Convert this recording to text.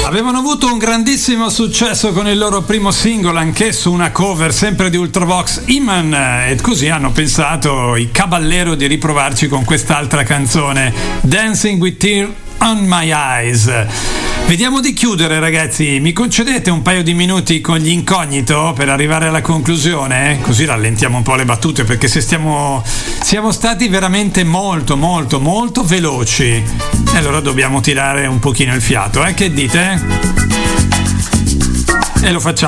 Avevano avuto un grandissimo successo con il loro primo singolo, anch'esso una cover sempre di Ultravox, Iman, e così hanno pensato i Caballero di riprovarci con quest'altra canzone, Dancing with Tears on My Eyes. Vediamo di chiudere, ragazzi. Mi concedete un paio di minuti con gli Incognito per arrivare alla conclusione? Così rallentiamo un po' le battute, perché se siamo stati veramente molto veloci, e allora dobbiamo tirare un pochino il fiato, che dite? E lo facciamo.